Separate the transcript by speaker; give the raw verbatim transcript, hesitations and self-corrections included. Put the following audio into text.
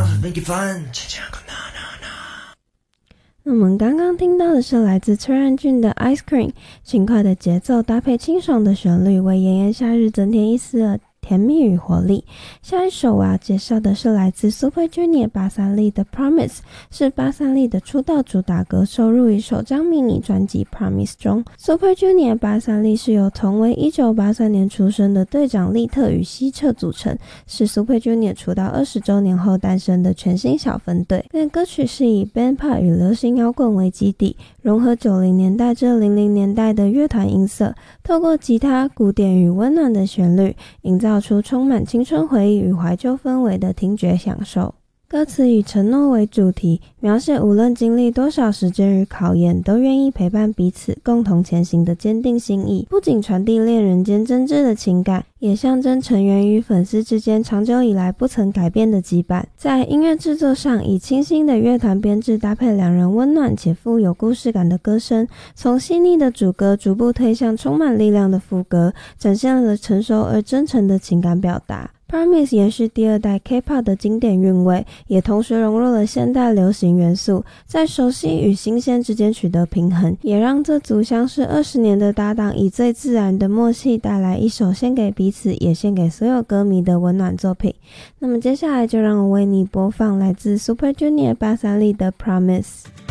Speaker 1: make it fun。
Speaker 2: 那我们刚刚听到的是来自崔然俊的 Ice Cream， 轻快的节奏搭配清爽的旋律，为炎炎夏日增添一丝的甜蜜与活力。下一首我要介绍的是来自 Super Junior 八三栗的 Promise， 是八三栗的出道主打歌，收录于首张迷你专辑 Promise 中。 Super Junior 八三栗是由同为一九八三年出生的队长利特与希澈组成，是 Super Junior 出道二十周年后诞生的全新小分队。但歌曲是以 Band Pop 与流行摇滚为基底，融合九零年代至零零年代的乐团音色，透过吉他、鼓点与温暖的旋律，营造出充满青春回忆与怀旧氛围的听觉享受。歌词以承诺为主题，描写无论经历多少时间与考验，都愿意陪伴彼此共同前行的坚定心意。不仅传递恋人间真挚的情感，也象征成员与粉丝之间长久以来不曾改变的羁绊。在音乐制作上，以清新的乐团编制搭配两人温暖且富有故事感的歌声，从细腻的主歌逐步推向充满力量的副歌，展现了成熟而真诚的情感表达。Promise 延续第二代 K-pop 的经典韵味，也同时融入了现代流行元素，在熟悉与新鲜之间取得平衡，也让这组相识二十年的搭档以最自然的默契带来一首献给彼此也献给所有歌迷的温暖作品。那么接下来就让我为你播放来自 Super Junior 八三栗的 Promise。